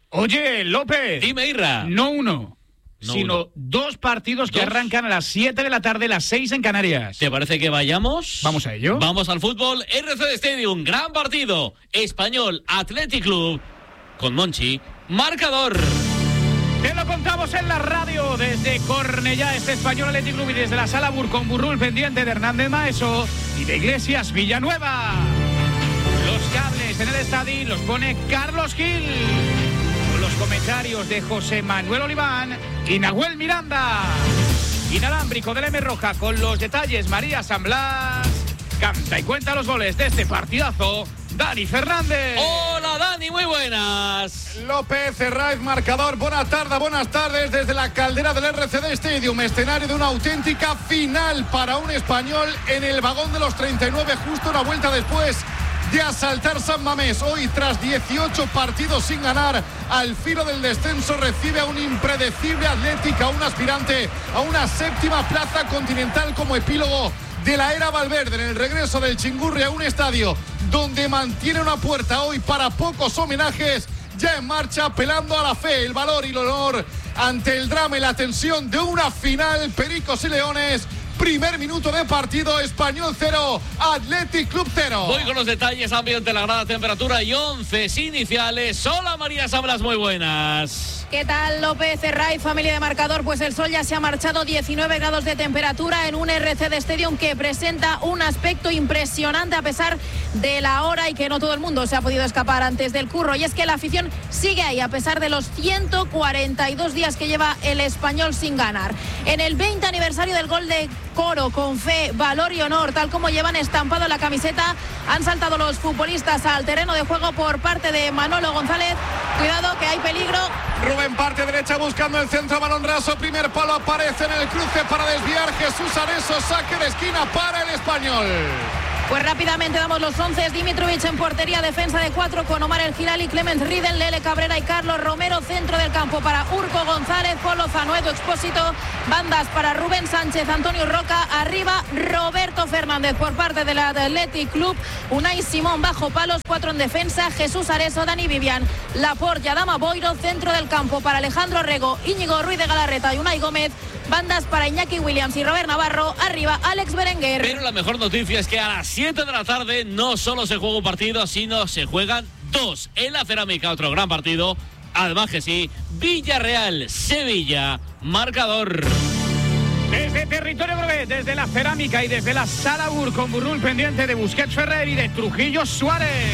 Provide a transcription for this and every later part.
Oye, López. Dime, Irra. No uno, sino dos partidos que arrancan a las 7 de la tarde, las 6 en Canarias. ¿Te parece que vayamos? Vamos a ello. Vamos al fútbol. RCD Stadium, gran partido. Español Athletic Club con Monchi. Marcador. Te lo contamos en la radio desde Cornellá, este Español Athletic Club, y desde la Sala Burcón Burrul, pendiente de Hernández Maeso y de Iglesias Villanueva. Los cables en el estadio los pone Carlos Gil, con los comentarios de José Manuel Oliván y Nahuel Miranda. Inalámbrico del M Roja con los detalles María San Blas. Canta y cuenta los goles de este partidazo Dani Fernández. Hola Dani, muy buenas. López, Herráez, marcador. Buenas tardes desde la caldera del RCD Stadium, escenario de una auténtica final para un español en el vagón de los 39, justo una vuelta después de asaltar San Mamés. Hoy, tras 18 partidos sin ganar, al filo del descenso, recibe a un impredecible Athletic, a un aspirante a una séptima plaza continental como epílogo de la era Valverde, en el regreso del Chingurri a un estadio donde mantiene una puerta hoy para pocos homenajes, ya en marcha, apelando a la fe, el valor y el honor ante el drama y la tensión de una final. Pericos y Leones. Primer minuto de partido, Español 0, Athletic Club 0. Voy con los detalles, ambiente, la grada, temperatura y 11 iniciales. Hola María Sablas, muy buenas. ¿Qué tal, López, Herráez, familia de marcador? Pues el sol ya se ha marchado, 19 grados de temperatura en un RCD Stadium que presenta un aspecto impresionante a pesar de la hora y que no todo el mundo se ha podido escapar antes del curro. Y es que la afición sigue ahí a pesar de los 142 días que lleva el Español sin ganar. En el 20 aniversario del gol de Coro, con fe, valor y honor, tal como llevan estampado la camiseta, han saltado los futbolistas al terreno de juego por parte de Manolo González. Cuidado que hay peligro. Rubén, parte derecha buscando el centro, balón raso, primer palo, aparece en el cruce para desviar Jesús Areso, saque de esquina para el Español. Pues rápidamente damos los 11. Dimitrovic en portería, defensa de 4 con Omar El Hilali, Clement Riden, Lele Cabrera y Carlos Romero. Centro del campo para Urco González, Polo Zanuedo, Expósito. Bandas para Rubén Sánchez, Antonio Roca. Arriba Roberto Fernández por parte del Athletic Club. Unai Simón bajo palos, 4 en defensa. Jesús Areso, Dani Vivian, Laporte, Adama Boiro. Centro del campo para Alejandro Rego, Íñigo Ruiz de Galarreta y Unai Gómez. Bandas para Iñaki Williams y Robert Navarro. Arriba Alex Berenguer. Pero la mejor noticia es que a las 7 de la tarde no solo se juega un partido, sino se juegan dos. En la Cerámica, otro gran partido. Además que sí, Villarreal-Sevilla, marcador. Desde territorio Groguet, desde la Cerámica y desde la Sala Burcón Burrul, pendiente de Busquets Ferrer y de Trujillo Suárez.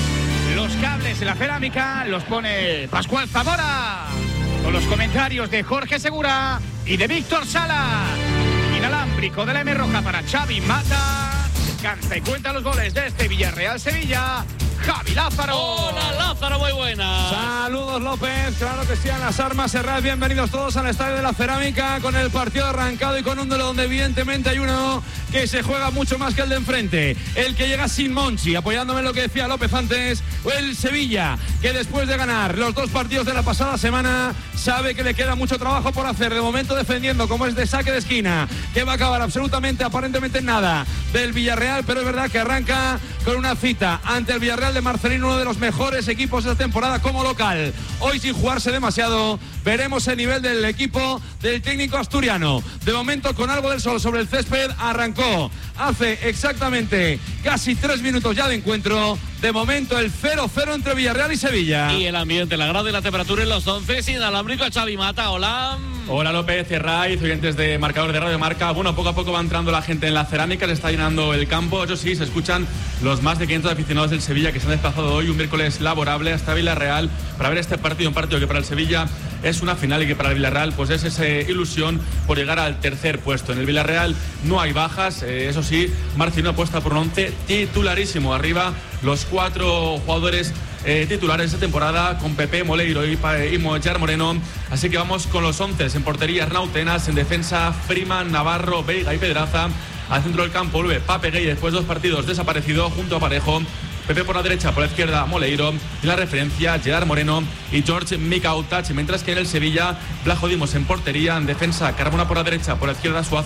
Los cables en la Cerámica los pone Pascual Zamora, con los comentarios de Jorge Segura y de Víctor Sala. Inalámbrico de la M Roja para Xavi Mata. Canta y cuenta los goles de este Villarreal-Sevilla, Javi Lázaro. Hola Lázaro, muy buenas. Saludos López, claro que sí, a las armas, Herráez, bienvenidos todos al Estadio de la Cerámica, con el partido arrancado y con un duelo donde evidentemente hay uno que se juega mucho más que el de enfrente, el que llega sin Monchi, apoyándome en lo que decía López antes, el Sevilla, que después de ganar los dos partidos de la pasada semana, sabe que le queda mucho trabajo por hacer, de momento defendiendo como es de saque de esquina, que va a acabar absolutamente, aparentemente en nada, del Villarreal, pero es verdad que arranca con una cita ante el Villarreal de Marcelino, uno de los mejores equipos de la temporada como local. Hoy sin jugarse demasiado, veremos el nivel del equipo del técnico asturiano. De momento con algo del sol sobre el césped, arrancó hace exactamente casi 3 minutos ya de encuentro. De momento el 0-0 entre Villarreal y Sevilla. Y el ambiente, la grada y la temperatura en los 11, inalámbrico a Xavi Mata. Hola. Hola López, Herráez, oyentes de Marcador de Radio Marca. Bueno, poco a poco va entrando la gente en la Cerámica, se está llenando el campo. Eso sí, se escuchan los más de 500 aficionados del Sevilla que se han desplazado hoy, un miércoles laborable, hasta Villarreal para ver este partido. Un partido que para el Sevilla es una final y que para el Villarreal pues es esa ilusión por llegar al tercer puesto. En el Villarreal no hay bajas, eso sí, Marcelino apuesta por un 11 titularísimo. Arriba los 4 jugadores titulares esta temporada, con Pepe, Moleiro y Mojar Moreno. Así que vamos con los 11. En portería Arnau Tenas, en defensa Freeman, Navarro, Veiga y Pedraza. Al centro del campo vuelve Pape Gay, después 2 partidos desaparecido junto a Parejo. Pepe por la derecha, por la izquierda Moleiro, en la referencia Gerard Moreno y George Mikautach, mientras que en el Sevilla Blajo Dimos en portería, en defensa Carmona por la derecha, por la izquierda Suazo,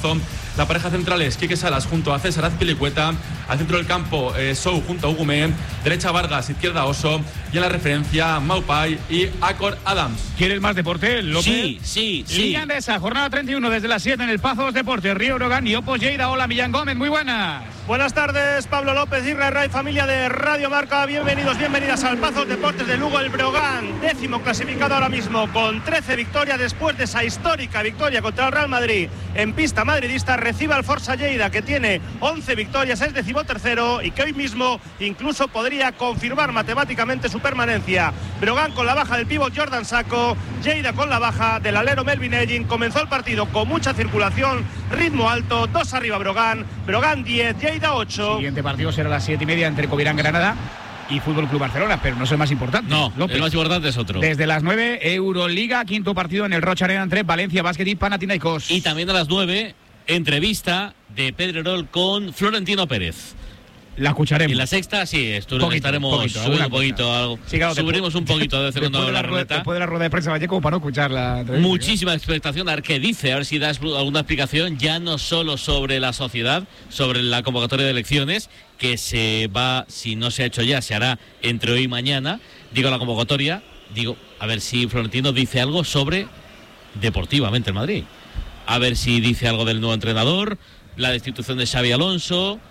La pareja central es Quique Salas junto a César Azpilicueta. Al centro del campo, Sou junto a Ugumé. Derecha Vargas, izquierda Oso. Y en la referencia, Maupai y Acor Adams. ¿Quieres más deporte, López? Sí. Liga Endesa, jornada 31 desde las 7 en el Pazos Deportes, Río Brogan y Opos Lleida. Hola, Millán Gómez, muy buenas. Buenas tardes, Pablo López, Israel Ray, familia de Radio Marca. Bienvenidos, bienvenidas al Pazos Deportes de Lugo. El Brogan, 10º clasificado ahora mismo con 13 victorias después de esa histórica victoria contra el Real Madrid en pista madridista. Recibe al Forza Lleida, que tiene 11 victorias, es 13º y que hoy mismo incluso podría confirmar matemáticamente su permanencia. Brogan con la baja del pívot Jordan Sacco, Lleida con la baja del alero Melvin Egin. Comenzó el partido con mucha circulación, ritmo alto, 2 arriba Brogan 10, Lleida 8. El siguiente partido será a las 7:30 entre Covirán Granada y Fútbol Club Barcelona, pero no es el más importante. No, López. el más importante es otro. Desde las 9, Euroliga, quinto partido en el Rocha Arena entre Valencia Basket y Panathinaikos. Y también a las 9, entrevista de Pedrerol con Florentino Pérez. La escucharemos. Y la sexta, sí, estaremos subiendo un poquito algo. Sí, claro, subiremos un poquito de segundo después de la rueda de prensa Vallejo para no escuchar la entrevista. Muchísima expectación a ver qué dice, a ver si da alguna explicación, ya no solo sobre la sociedad, sobre la convocatoria de elecciones, que se va, si no se ha hecho ya, se hará entre hoy y mañana. Digo la convocatoria, a ver si Florentino dice algo sobre deportivamente el Madrid. A ver si dice algo del nuevo entrenador, la destitución de Xabi Alonso,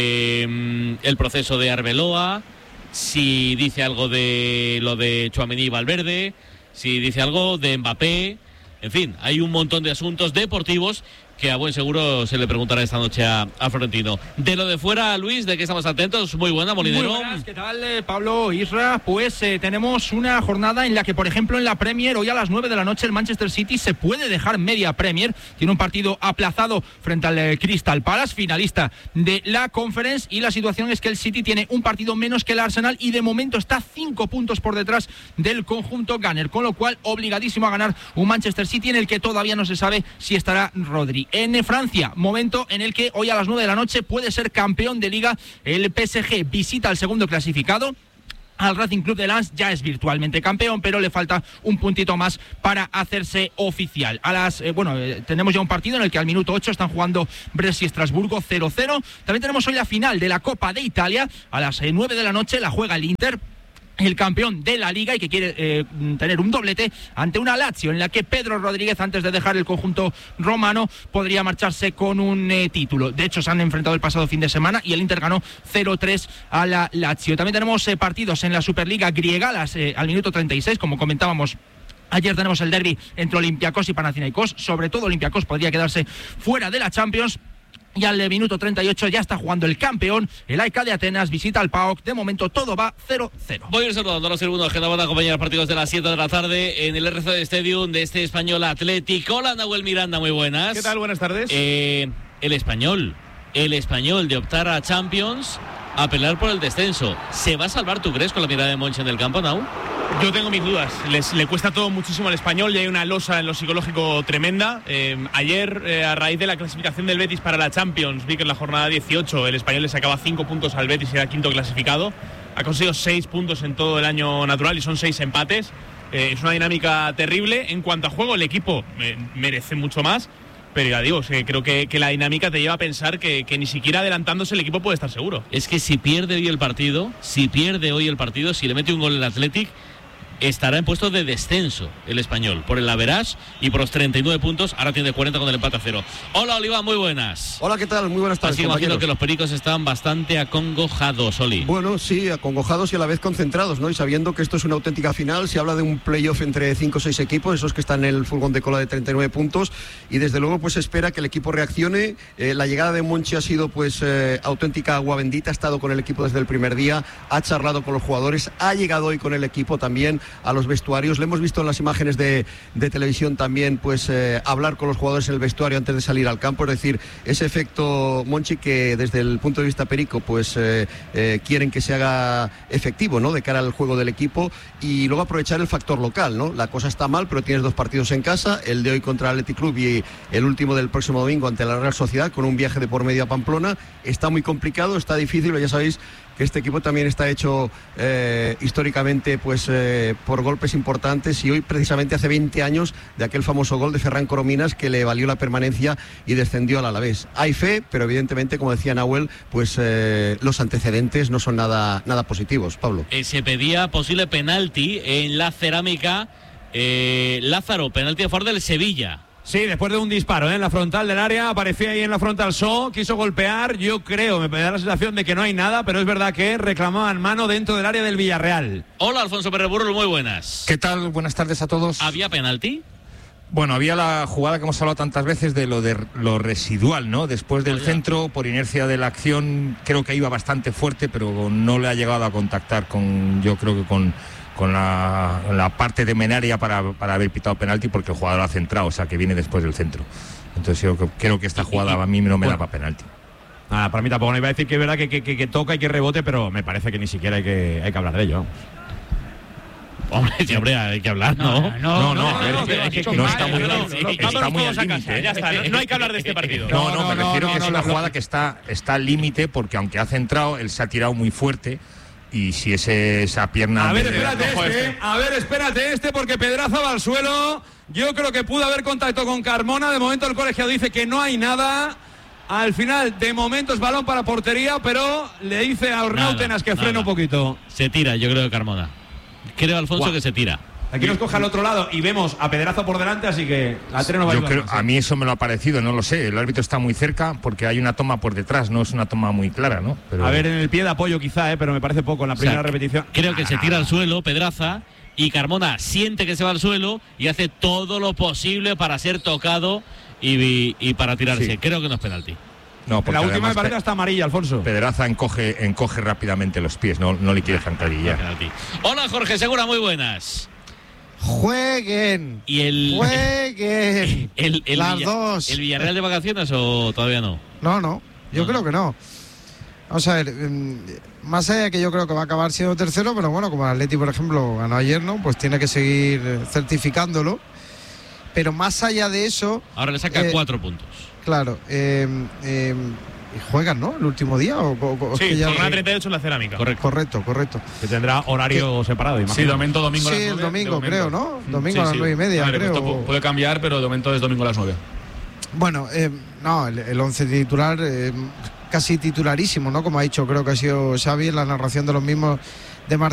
el proceso de Arbeloa, si dice algo de lo de Tchouaméni y Valverde, si dice algo de Mbappé. En fin, hay un montón de asuntos deportivos que a buen seguro se le preguntará esta noche a Florentino. De lo de fuera, Luis, ¿de qué estamos atentos? Muy buena, Molinero. Muy buenas, ¿qué tal, Pablo, Isra? Pues tenemos una jornada en la que, por ejemplo, en la Premier, hoy a las 9 de la noche, el Manchester City se puede dejar media Premier. Tiene un partido aplazado frente al Crystal Palace, finalista de la Conference, y la situación es que el City tiene un partido menos que el Arsenal y de momento está 5 puntos por detrás del conjunto Gunner, con lo cual obligadísimo a ganar un Manchester City en el que todavía no se sabe si estará Rodri. En Francia, momento en el que hoy a las 9 de la noche puede ser campeón de Liga el PSG. Visita al segundo clasificado, al Racing Club de Lens. Ya es virtualmente campeón, pero le falta un puntito más para hacerse oficial. Tenemos ya un partido en el que al minuto 8 están jugando Brescia y Estrasburgo 0-0. También tenemos hoy la final de la Copa de Italia. A las 9 de la noche la juega el Inter, el campeón de la Liga, y que quiere tener un doblete ante una Lazio en la que Pedro Rodríguez, antes de dejar el conjunto romano, podría marcharse con un título. De hecho, se han enfrentado el pasado fin de semana y el Inter ganó 0-3 a la Lazio. También tenemos partidos en la Superliga griega al minuto 36, como comentábamos. Ayer tenemos el derbi entre Olympiacos y Panathinaikos. Sobre todo Olympiacos podría quedarse fuera de la Champions. Y al minuto 38 ya está jugando el campeón, el AEK de Atenas, visita al PAOK. De momento todo va 0-0. Voy a ir saludando a los segundos que nos van a acompañar partidos de las 7 de la tarde en el RCD Stadium de este Español Atlético. Hola, Nahuel Miranda, muy buenas. ¿Qué tal? Buenas tardes. El español de optar a Champions, a pelear por el descenso. ¿Se va a salvar, tú crees, con la mirada de Monchi en el campo, Nau? Yo tengo mis dudas. Le cuesta todo muchísimo al Español y hay una losa en lo psicológico tremenda. Ayer, a raíz de la clasificación del Betis para la Champions, vi que en la jornada 18 el Español le sacaba 5 puntos al Betis y era quinto clasificado. Ha conseguido 6 puntos en todo el año natural y son 6 empates. Es una dinámica terrible. En cuanto a juego, el equipo merece mucho más. Pero ya digo, creo que la dinámica te lleva a pensar que ni siquiera adelantándose el equipo puede estar seguro. Es que si pierde hoy el partido, si le mete un gol el Athletic, estará en puesto de descenso el Español, por el average y por los 39 puntos. Ahora tiene 40 con el empate a 0. Hola, Oliva, muy buenas. Hola, ¿qué tal? Muy buenas tardes. Así imagino que los pericos están bastante acongojados, Oli. Bueno, sí, acongojados y a la vez concentrados, ¿no? Y sabiendo que esto es una auténtica final, se habla de un playoff entre 5 o 6 equipos, esos que están en el furgón de cola de 39 puntos, y desde luego pues se espera que el equipo reaccione. La llegada de Monchi ha sido pues auténtica agua bendita, ha estado con el equipo desde el primer día, ha charlado con los jugadores, ha llegado hoy con el equipo también a los vestuarios. Le hemos visto en las imágenes de televisión también pues hablar con los jugadores en el vestuario antes de salir al campo, es decir, ese efecto Monchi que desde el punto de vista perico pues quieren que se haga efectivo, ¿no?, de cara al juego del equipo, y luego aprovechar el factor local, ¿no? La cosa está mal, pero tienes 2 partidos en casa, el de hoy contra el Athletic Club y el último del próximo domingo ante la Real Sociedad, con un viaje de por medio a Pamplona. Está muy complicado, está difícil, ya sabéis que este equipo también está hecho históricamente pues por golpes importantes, y hoy precisamente hace 20 años de aquel famoso gol de Ferran Corominas que le valió la permanencia y descendió al Alavés. Hay fe, pero evidentemente, como decía Nahuel, pues los antecedentes no son nada positivos, Pablo. Se pedía posible penalti en la Cerámica. Lázaro, penalti a favor del Sevilla. Sí, después de un disparo en la frontal del área, aparecía ahí en la frontal quiso golpear, yo creo, me da la sensación de que no hay nada, pero es verdad que reclamaban mano dentro del área del Villarreal. Hola, Alfonso Perreburro, muy buenas. ¿Qué tal? Buenas tardes a todos. ¿Había penalti? Bueno, había la jugada que hemos hablado tantas veces de lo residual, ¿no? Después del centro, por inercia de la acción, creo que iba bastante fuerte, pero no le ha llegado a contactar con la parte de Menaria para haber pitado penalti, porque el jugador ha centrado, o sea que viene después del centro. Entonces yo creo que esta jugada a mí no me da para penalti. Nada, para mí tampoco. No iba a decir que es verdad que toca y que rebote, pero me parece que ni siquiera hay que hablar de ello. Hombre, siempre hay que hablar, ¿no? No está muy al límite. Ya está, no hay que hablar de este partido. Me refiero que es una jugada que está al límite, porque aunque ha centrado, él se ha tirado muy fuerte. Y si esa pierna... A ver, espérate, porque Pedraza va al suelo. Yo creo que pudo haber contacto con Carmona. De momento el colegiado dice que no hay nada. Al final, de momento es balón para portería, pero le dice a Ornautenas que frene un poquito. Se tira, yo creo, Carmona. Creo, Alfonso, que se tira. Aquí nos coge al otro lado y vemos a Pedraza por delante, así que la tren no va a ayudar. A mí eso me lo ha parecido, no lo sé. El árbitro está muy cerca porque hay una toma por detrás, no es una toma muy clara, ¿no? Pero... A ver, en el pie de apoyo quizá, pero me parece poco en la primera repetición. Creo que se tira al suelo Pedraza y Carmona siente que se va al suelo y hace todo lo posible para ser tocado y para tirarse. Sí. Creo que no es penalti. No, la última me parece hasta amarilla, Alfonso. Pedraza encoge rápidamente los pies, no le quiere zancadilla. Hola, Jorge Segura, muy buenas. Jueguen. Jueguen. Las dos. ¿El Villarreal de vacaciones o todavía no? No. Yo creo que no. Vamos a ver, más allá de que yo creo que va a acabar siendo tercero, pero bueno, como el Atleti, por ejemplo, ganó ayer, ¿no? Pues tiene que seguir certificándolo. Pero más allá de eso... Ahora le saca 4 puntos. Claro. ¿Juegan, no? ¿El último día? Sí, jornada 38 en la Cerámica. Correcto. Que tendrá horario separado, imagino. Sí, domingo a las 9. Sí, el domingo, creo, ¿no? Domingo a las 9:30, creo. Esto puede cambiar, pero de momento es domingo a las 9. Bueno, el 11 titular, casi titularísimo, ¿no? Como ha dicho, creo que ha sido Xavi en la narración de los mismos de Marcelo.